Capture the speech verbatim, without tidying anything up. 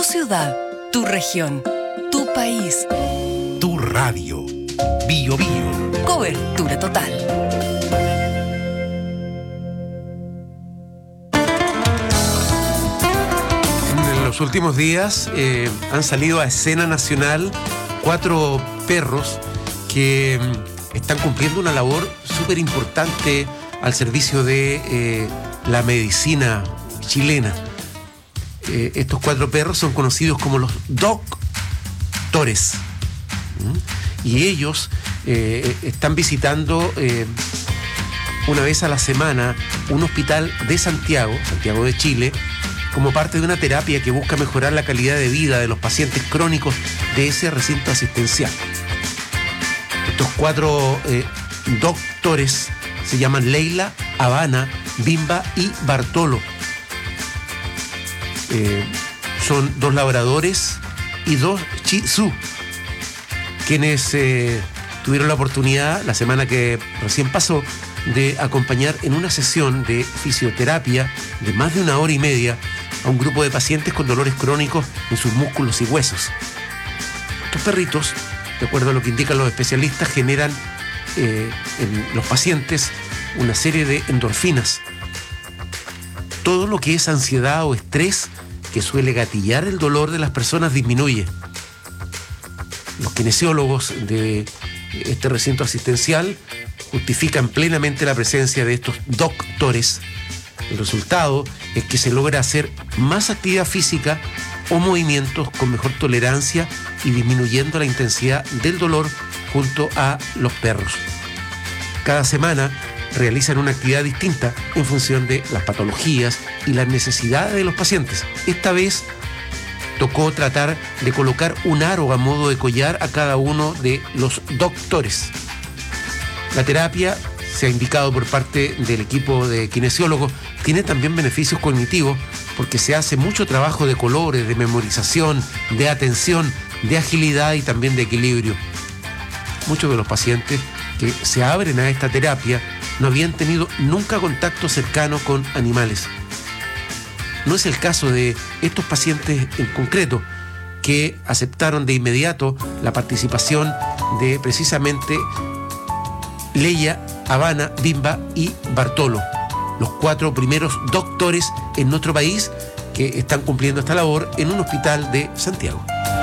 ciudad, tu región, tu país. Tu radio. Bio Bio. Cobertura total. En los últimos días eh, han salido a escena nacional cuatro perros que mm, están cumpliendo una labor súper importante al servicio de eh, la medicina chilena. Eh, estos cuatro perros son conocidos como los doctores. ¿Mm? Y ellos eh, están visitando eh, una vez a la semana un hospital de Santiago, Santiago de Chile, como parte de una terapia que busca mejorar la calidad de vida de los pacientes crónicos de ese recinto asistencial. Estos cuatro eh, doctores se llaman Leila, Habana, Bimba y Bartolo. Eh, son dos labradores y dos Shih Tzu, quienes eh, tuvieron la oportunidad, la semana que recién pasó, de acompañar en una sesión de fisioterapia de más de una hora y media a un grupo de pacientes con dolores crónicos en sus músculos y huesos. Estos perritos, de acuerdo a lo que indican los especialistas, generan eh, en los pacientes una serie de endorfinas. Todo lo que es ansiedad o estrés que suele gatillar el dolor de las personas disminuye. Los kinesiólogos de este recinto asistencial justifican plenamente la presencia de estos doctores. El resultado es que se logra hacer más actividad física o movimientos con mejor tolerancia y disminuyendo la intensidad del dolor junto a los perros. Cada semana realizan una actividad distinta en función de las patologías y las necesidades de los pacientes. Esta vez tocó tratar de colocar un aro a modo de collar a cada uno de los doctores. La terapia, se ha indicado por parte del equipo de kinesiólogos, tiene también beneficios cognitivos porque se hace mucho trabajo de colores, de memorización, de atención, de agilidad y también de equilibrio. Muchos de los pacientes que se abren a esta terapia no habían tenido nunca contacto cercano con animales. No es el caso de estos pacientes en concreto, que aceptaron de inmediato la participación de precisamente Leila, Habana, Bimba y Bartolo, los cuatro primeros doctores en nuestro país que están cumpliendo esta labor en un hospital de Santiago.